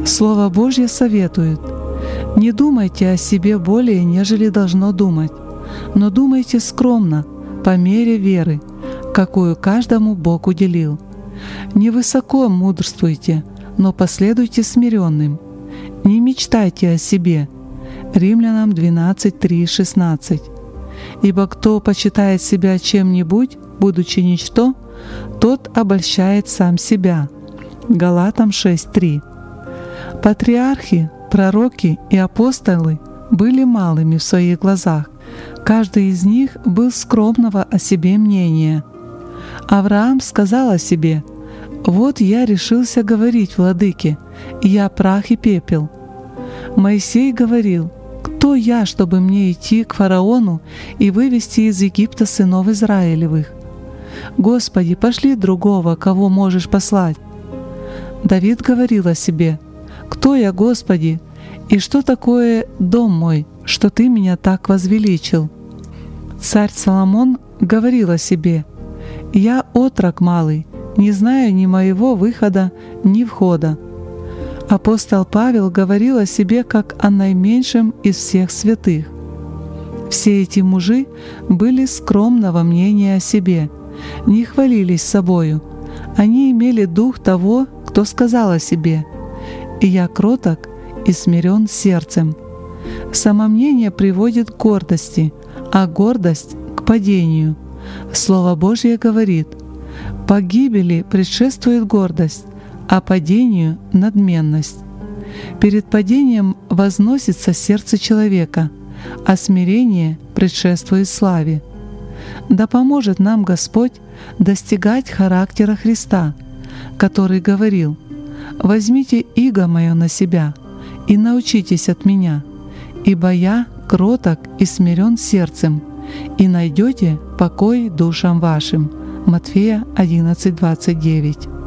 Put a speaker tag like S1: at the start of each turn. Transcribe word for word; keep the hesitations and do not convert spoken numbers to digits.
S1: Слово Божье советует: «Не думайте о себе более, нежели должно думать, но думайте скромно, по мере веры, какую каждому Бог уделил. Не высоко мудрствуйте, но последуйте смиренным. Не мечтайте о себе». Римлянам двенадцать, три, шестнадцать. «Ибо кто почитает себя чем-нибудь, будучи ничто, тот обольщает сам себя». Галатам шесть, три. Патриархи, пророки и апостолы были малыми в своих глазах. Каждый из них был скромного о себе мнения. Авраам сказал о себе: «Вот я решился говорить владыке, я прах и пепел». Моисей говорил: «Кто я, чтобы мне идти к фараону и вывести из Египта сынов Израилевых? Господи, пошли другого, кого можешь послать». Давид говорил о себе: «Кто я, Господи, и что такое дом мой, что Ты меня так возвеличил?» Царь Соломон говорил о себе: «Я отрок малый, не знаю ни моего выхода, ни входа». Апостол Павел говорил о себе как о наименьшем из всех святых. Все эти мужи были скромного мнения о себе, не хвалились собою. Они имели дух того, кто сказал о себе: «И я кроток и смирен сердцем». Самомнение приводит к гордости, а гордость — к падению. Слово Божье говорит: «Погибели предшествует гордость, а падению — надменность». Перед падением возносится сердце человека, а смирение предшествует славе. Да поможет нам Господь достигать характера Христа, который говорил: «Возьмите иго мое на себя и научитесь от меня, ибо я кроток и смирен сердцем, и найдете покой душам вашим». Матфея одиннадцать, двадцать девять.